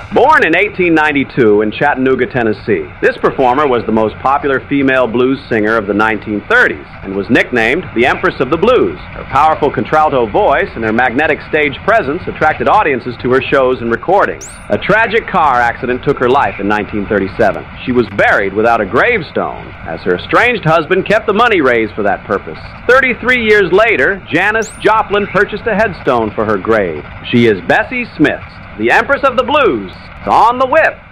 Born in 1892 in Chattanooga, Tennessee, this performer was the most popular female blues singer of the 1930s and was nicknamed the Empress of the Blues. Her powerful contralto voice and her magnetic stage presence attracted audiences to her shows and recordings. A tragic car accident took her life in 1937. She was buried without a gravestone, as her estranged husband kept the money raised for that purpose. 33 years later, Janis Joplin purchased a headstone for her grave. She is Bessie Smith, the Empress of the Blues, on the Whip.